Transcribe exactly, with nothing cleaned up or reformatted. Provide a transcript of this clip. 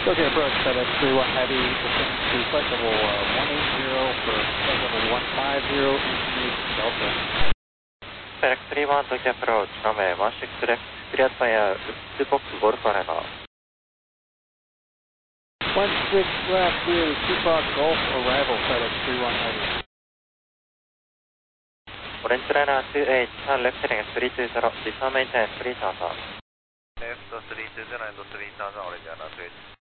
Okay, approach FedEx three one Heavy, descend to flight level uh, one eighty for flight level one fifty, information Delta. FedEx three one Tokyo approach, runway one six left, cleared via two box Golf arrival. one six left, clear to two box Golf arrival, FedEx three one Heavy. Orange liner two eight, turn left heading three two zero, return maintain three thousand. Left three two zero and three thousand, orange liner two eight.